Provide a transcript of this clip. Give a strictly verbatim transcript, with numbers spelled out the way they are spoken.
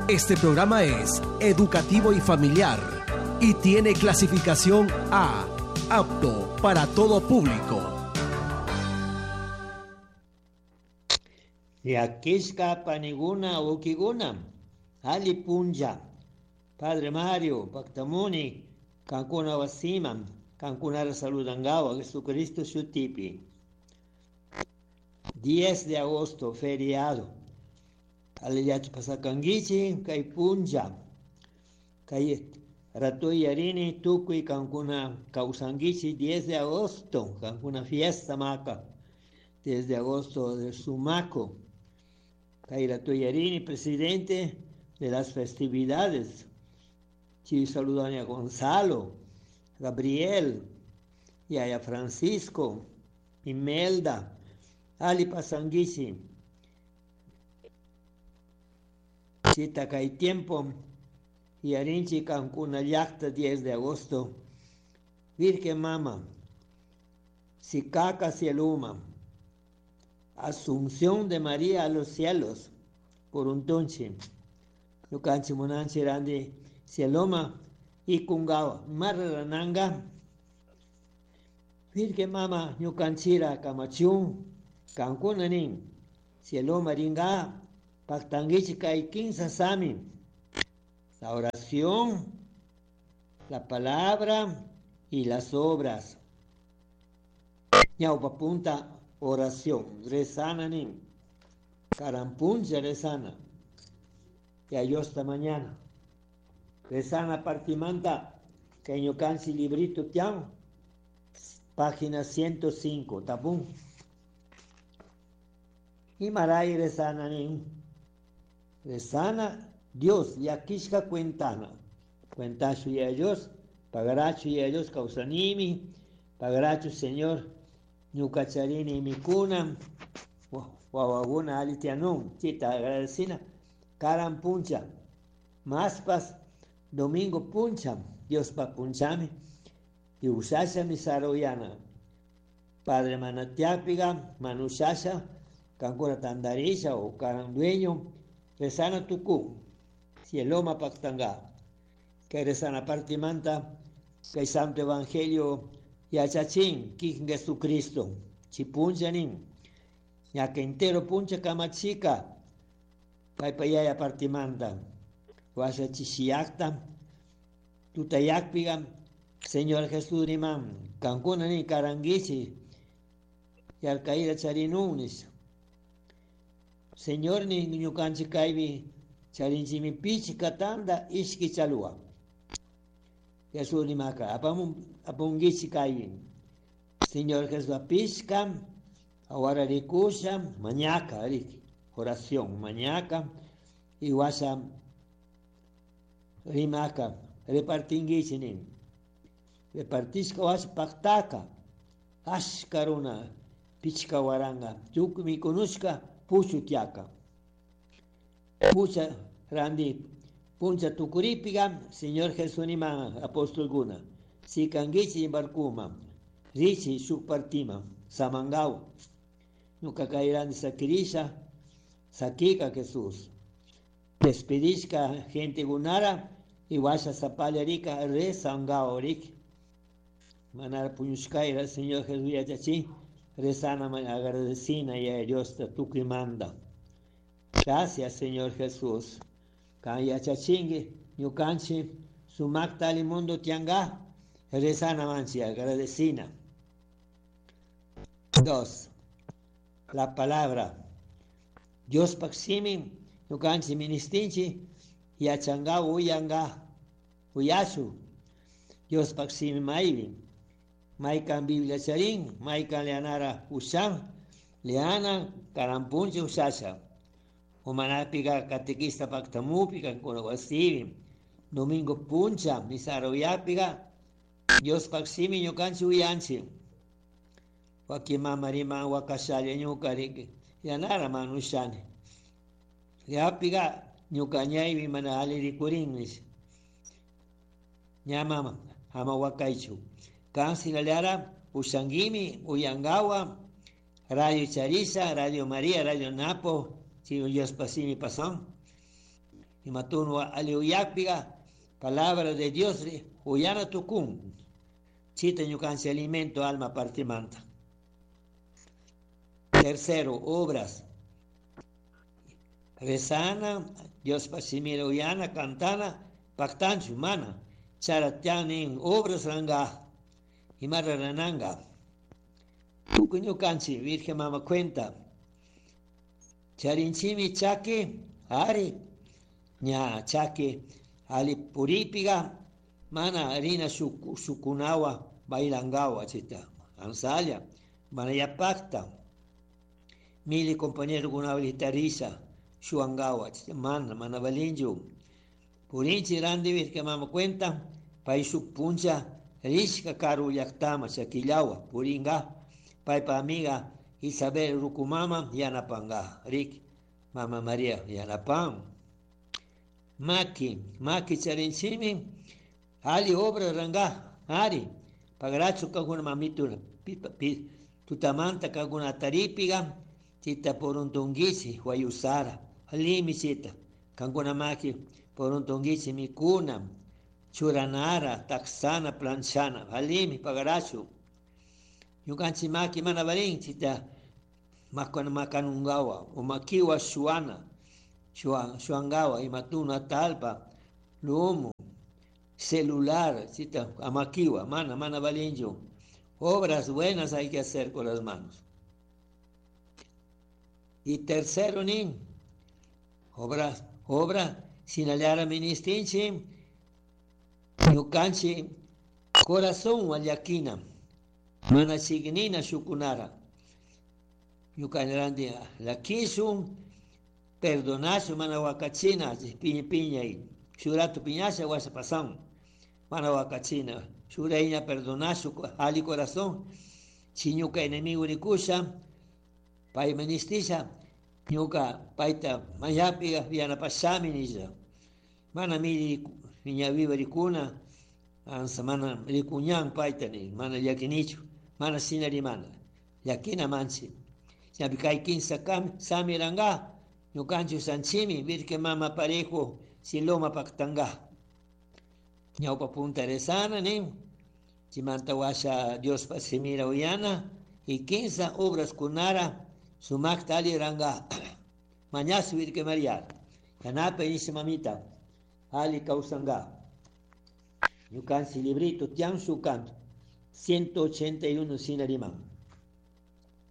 Este programa es educativo y familiar y tiene clasificación A, apto para todo público. Yakishka paniguna ukiguna, Ali Punja, Padre Mario, Pactamuni, Cancuna Wasiman, Cancunara Saludangawa, Jesucristo Shutipi. diez de agosto, feriado. Aliyach Pasakangichi, Kai Punja, Kai Ratoy Yarini, Tukui, Cancuna Causangichi, diez de agosto, Cancuna fiesta maca, diez de agosto de Sumaco. Kai Ratoy Yarini, presidente de las festividades. Chi saludan a Gonzalo, Gabriel, y a Francisco, Imelda, Ali Pasanguisi. Chita Kai tiempo, y Arinchi Cancuna Yacta, diez de agosto. Virgen Mama, Sicaca Cieluma, Asunción de María a los cielos, por un tonche. Yucanchi Monanchi Randi, Cieloma y Kungawa, Marrananga, Virgen Mama, Yucanchira, Camachún, Cancunanin, Cieloma Ringa, Pactanguichica y Quinza Sami. La oración, la palabra y las obras. Ñaupa punta, oración, rezananin, Carampuncha rezana. Y yo hasta mañana. Rezana partimanta, que en cansi librito tiam, página ciento cinco, tapún. Y maray rezana nin, rezana Dios, yakishka cuentana, cuentacho y ellos, pagaracho y ellos causanimi, pagaracho Señor, ñucacharini y mikuna, wawaguna alitianum, chita agradecina, caram puncha, maspas, domingo puncha, Dios pa punchame, y usasha misaroyana, Padre manatiapiga, manushasha, cancura tandarisha o carandueño, rezana tucu, cieloma pactanga, que rezana partimanta, que santo evangelio yachachín, quien Jesucristo, chipunchanin, ya que entero puncha camachica, paipayaya partimanta, guasa chishiacta, tutayacpiga, Señor Jesús Rimán, Cancuna ni Caranguichi, y Alcaída Charinunis, Señor ni Ñucanchi Caibi, Charinchimi Pichi Catanda, Ishki Chalua, Jesús Rimaca, Apungichi Caibi, Señor Jesús Apisca, ahora Ricusha, Mañaca, oración, Mañaca, y Wasa Rimaca, repartingichinin. Repartisca was pactaca, ashkaruna, pichka waranga, tuk mi konushka, puchutiaka. Pucha randi, puncha tukuripiga, Señor Jesunima, apóstol guna, si kangichi barcuma, richi subpartima, samangau, nuka cairán sakirisha, sakika Jesús. Despedisca gente gunara, y vaya zapalla rica, re sangao rik. Manar puñuscaira, Señor Jesús yachachi, rezana agradecina y a Dios te tu que manda. Gracias, Señor Jesús. Kan yachachingue, yucanchi, sumak tali mundo tianga, rezana manchi, agradecina. Dos. La palabra. Dios paximin, yucanchi ministinchi, yachanga uyanga, uyasu. Dios paximin maivin. Maikan Biblia charin, Maikan leanara ushan, leana carampunche usasha. Humanapiga catequista pactamupica con guasivim. Domingo puncha, misaro yapiga, Dios paximi ñucanchi uyanchi. Wakima marima wakashali ñukarik, yanara manushani. Yapiga ñucañayvi mana alirikuringlish. Ñamama, hama wakaichu. Kansi Laleara, Ushangimi, Uyangawa, Radio Charisa, Radio María, Radio Napo, si Dios Pasini Pasón. y matuno aliuyakpiga, palabra de Dios, huyana tukum, chita ñucansi alimento, alma partimanta. Tercero, obras. Rezana, Dios pasimira uyana, cantana, pactanchu, mana, charatianin, obras ranga, y marrananga. Tucuño canchi, Virgen Mama cuenta. Charinchimi chaque, ari, ña chaque, ali puripiga, mana harina sukunawa, bailangawa, chita, ansalya, mana ya pacta. Mili compañero guna litariza, shuangawa, chita, mana, mana balinju. Purinchi randi Virgen Mama cuenta, paisuk puncha, rishka karu yaktama, chaquillawa, puringa. Paipa amiga Isabel Rukumama Yanapanga, Rick, Mama María Yanapan. Maki, Maki Charinchimi, Ali obra ranga, Ari, Pagaracho kaguna mamitu, tutamanta kaguna taripiga, Tita por un tongisi, Huayusara, Alimi chita, kaguna maki por un tongisi mikuna, Churanara, Taxana, Planchana, Alimi, Pagaracho. Yukanchi maki mana baring chita makana makanungawa o makiwa shuana shuangawa y matuna talpa lumo celular chita amakiwa mana mana balinjo. Obras buenas hay que hacer con las manos. Y tercero nin obras obra sin aliara ministinchi yukanchi corazón waliakina. Mana signina shukunara. Yukanarandi la kisum perdonasu mana wakachina piña piña y shuratu piñasa wasa pasam. Mana wakachina. Shuraiña perdonasu ali corazón. Si ñuka enemigo rikusha pai ministisha ñuka paita mayapiga viana pasami nisa. Mana miri niña viva rikuna ansa mana rikuñan paita ni mana yakinichu. Mana sinari mana, yakina manchi. Sabikai kinsa kam samiranga, ñukanchu sanchimi, Virgen Mama parejo, siloma pactanga. Ñaupa punta rezana, ni, chimanta washa Dios pasimira uyana, y kinsa obras kunara, sumakta ali ranga. Mañas Virgen María, yanapa inicia mamita, ali kausanga. Ñukansi librito, tian su canto. ciento ochenta y uno Sinarimán.